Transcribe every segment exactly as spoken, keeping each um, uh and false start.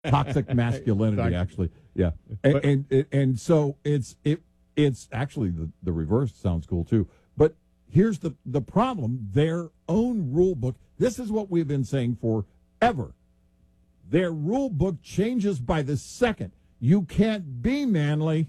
toxic masculinity, Toxic. actually. Yeah. And, But- and, and, and so it's, it, it's actually the, the reverse sounds cool, too. But here's the, the problem. Their own rule book, this is what we've been saying forever. Their rule book changes by the second. You can't be manly.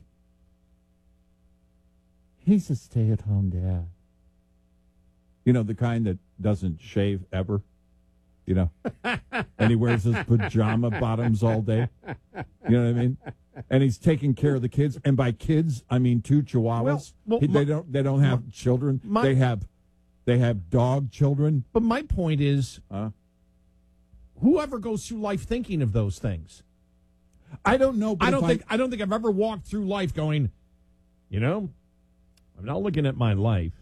He's a stay-at-home dad. You know, the kind that doesn't shave ever, you know, and he wears his pajama bottoms all day. You know what I mean? And he's taking care of the kids. And by kids, I mean two chihuahuas. Well, well, He- they my- don't they don't have children. my- they have they have dog children. But my point is, Huh? whoever goes through life thinking of those things? I don't know. But I don't if think I don't think I've ever walked through life going, you know, I'm now looking at my life,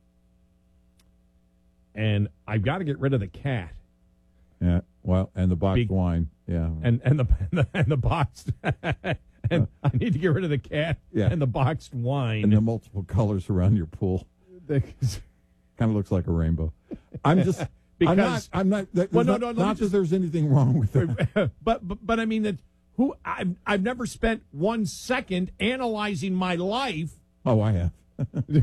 and I've got to get rid of the cat Yeah. Well, and the boxed Be- wine. Yeah. and and the and the, and the boxed, and I need to get rid of the cat Yeah. and the boxed wine. and the multiple colors around your pool. Kind of looks like a rainbow. I'm just Because- I'm not. I'm not. That, Well, no, not, no, let me not that just- there's anything wrong with it. but, but but I mean that who I've I've never spent one second analyzing my life. Oh, I have. Me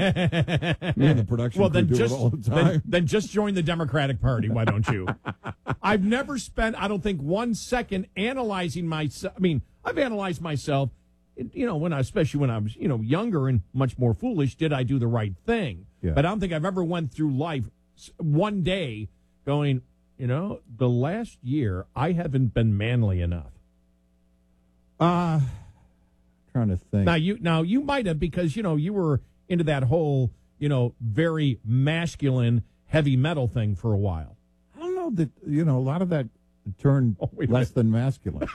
and the production Well, crew then do just it all the then, time. then just join the Democratic Party. Why don't you? I've never spent, I don't think, one second analyzing myself. I mean, I've analyzed myself. You know, when I, especially when I was, you know, younger and much more foolish. Did I do the right thing? Yeah. But I don't think I've ever went through life s- one day going, you know, the last year I haven't been manly enough. Uh trying to think. Now you now you might have, because you know you were into that whole, you know, very masculine heavy metal thing for a while. I don't know that you know a lot of that turned Oh, wait a less than masculine.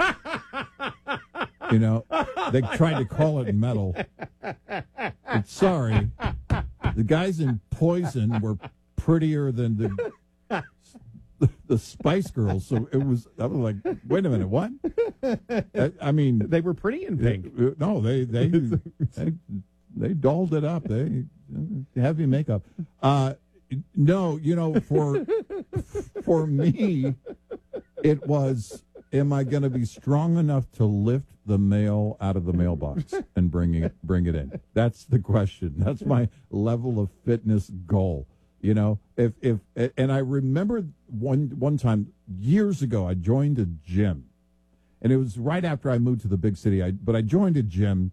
You know, they tried to call it metal. But sorry, the guys in Poison were prettier than the the, the Spice Girls. So it was. I was like, wait a minute, what? I, I mean, They were pretty in pink. Uh, No, they they they, they dolled it up. They heavy makeup. Uh, no, you know, for for me, it was. Am I going to be strong enough to lift the mail out of the mailbox and bring it bring it in? That's the question. That's my level of fitness goal. You know, if if and I remember one one time years ago, I joined a gym. And it was right after I moved to the big city. I, but I joined a gym,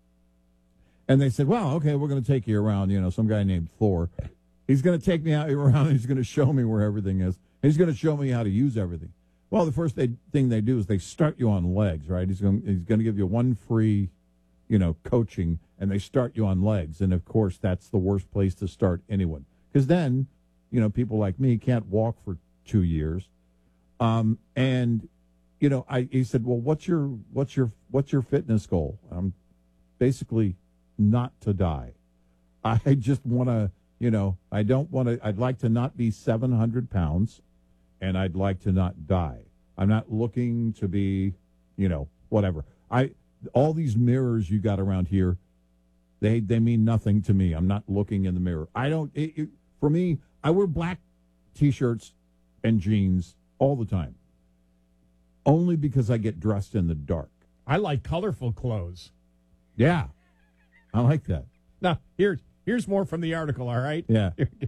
and they said, well, okay, we're going to take you around. You know, some guy named Thor. He's going to take me out around, and he's going to show me where everything is. And he's going to show me how to use everything. Well, the first they, thing they do is they start you on legs, right? He's going, he's going to give you one free, you know, coaching, and they start you on legs. And, of course, that's the worst place to start anyone. Because then, you know, people like me can't walk for two years. Um, and... You know, I he said, "Well, what's your what's your what's your fitness goal?" I'm basically not to die. I just want to, you know, I don't want to. I'd like to not be seven hundred pounds, and I'd like to not die. I'm not looking to be, you know, whatever. I all these mirrors you got around here, they they mean nothing to me. I'm not looking in the mirror. I don't. It, it, for me, I wear black t-shirts and jeans all the time. Only because I get dressed in the dark. I like colorful clothes. Yeah, I like that. Now here's here's more from the article. All right. Yeah.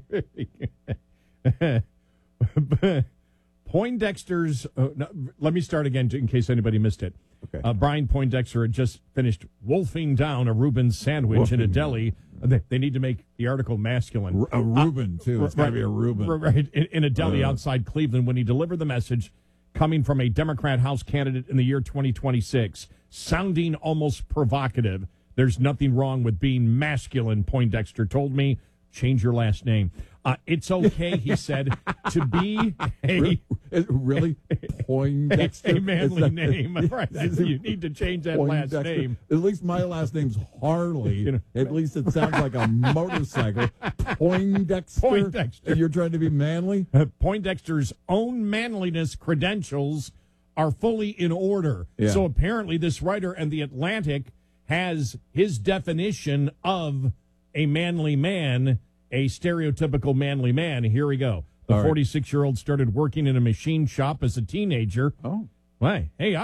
Poindexter's. Uh, no, let me start again in case anybody missed it. Okay. Uh, Brian Poindexter had just finished wolfing down a Reuben sandwich in a Wolfing. deli. They, they need to make the article masculine. R- a Reuben, too. It's got to be a Reuben. Right, in, in a deli Uh. outside Cleveland when he delivered the message coming from a Democrat House candidate in the year twenty twenty-six, sounding almost provocative. There's nothing wrong with being masculine, Poindexter told me. Change your last name. Uh, it's okay, he said, to be a, It really? Poindexter? a manly Is that- name. Right. You need to change that last Poindexter. name. At least my last name's Harley. You know. At least it sounds like a motorcycle. Poindexter? Poindexter. You're trying to be manly? Uh, Poindexter's own manliness credentials are fully in order. Yeah. So apparently this writer and The Atlantic has his definition of a manly man, a stereotypical manly man. Here we go. The All right. forty-six-year-old started working in a machine shop as a teenager. Oh. Why? Hey,